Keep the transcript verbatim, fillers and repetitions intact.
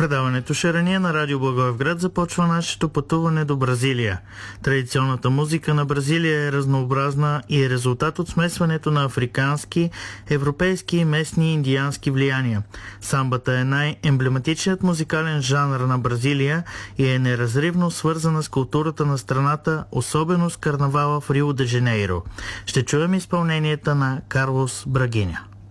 предаването Шарания на Радио Благоевград започва нашето пътуване до Бразилия. Традиционната музика на Бразилия е разнообразна и е резултат от смесването на африкански, европейски, местни и индиански влияния. Самбата е най-емблематичният музикален жанр на Бразилия и е неразривно свързана с културата на страната, особено с карнавала в Рио де Жанейро. Ще чуем изпълненията на Карлос Брагиня.